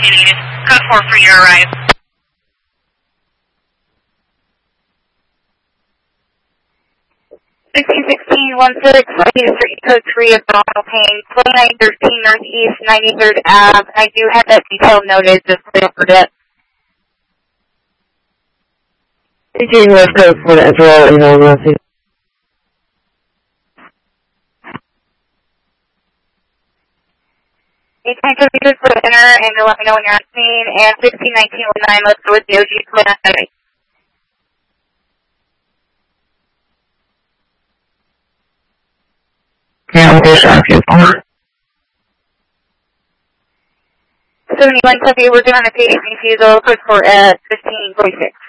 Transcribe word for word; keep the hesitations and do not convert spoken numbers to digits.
needed. Code four for your arrive. sixteen sixteen one six, Street Code three of Donald Payne, twenty-nine thirteen Northeast ninety-third Ave. I do have that detail noted, just don't forget. eighteen West Coast for the Israel, you know, nothing. eighteen fifty-six for the center, and you'll let me know when you're on scene, and sixteen nineteen with nine, let's go with the O G twenty. Yeah, okay, sir, if you want. seventy-one Copy, we're doing a P H D Fusil, push for at fifteen forty-six.